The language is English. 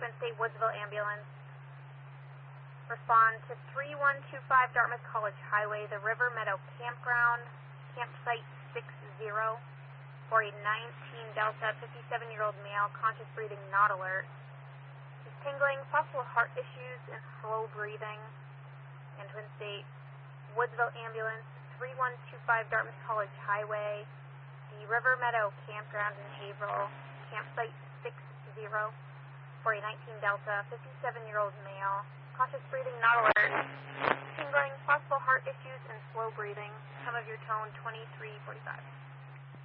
Twin State Woodsville Ambulance. Respond to 3125 Dartmouth College Highway, the River Meadow Campground, campsite 60, for a 19 Delta, 57-year-old male, conscious breathing, not alert. He's tingling, possible heart issues, and slow breathing. And Twin State Woodsville Ambulance, 3125 Dartmouth College Highway, the River Meadow Campground in Haverhill, campsite 60, for a 19 Delta, 57-year-old male, conscious breathing, not alert. Tingling, possible heart issues, and slow breathing. Some of your tone 2345.